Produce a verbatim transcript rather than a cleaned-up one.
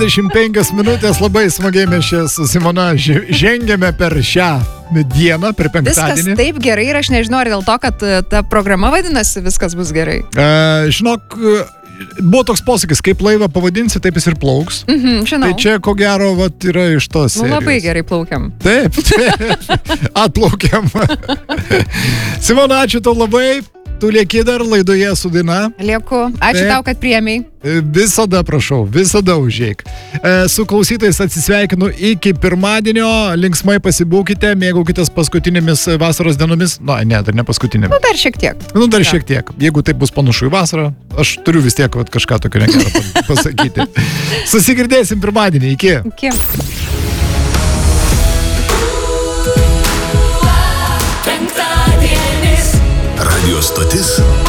dvidešimt penkios minutės, labai smagiai mes čia su Simona žengėme per šią dieną, per penktadienį. Viskas taip gerai ir aš nežinau, ar dėl to, kad ta programa vadinasi Viskas bus gerai. E, žinok, buvo toks posakis, kaip laivą pavadinsi, taip jis ir plauks. Mhm, žinau. Tai čia, ko gero, vat, yra iš tos serijos. Nu, labai gerai plaukiam. Taip, taip. Atplaukiam. Simona, ačiū tau labai. Tu lieki dar laidoje su daina. Lieku. Ačiū Taip. tau, kad priėmei. Visada prašau, visada užeik. E, su klausytais atsisveikinu iki pirmadienio. Linksmai pasibūkite, mėgaukitės paskutinėmis vasaros dienomis. Na, ne, dar ne paskutinėmis. Nu, dar šiek tiek. Nu, dar šiek tiek. Jeigu tai bus panašu į vasarą, aš turiu vis tiek vat, kažką tokio negero pasakyti. Susigirdėsim pirmadienį. Iki. Iki. Radio stotis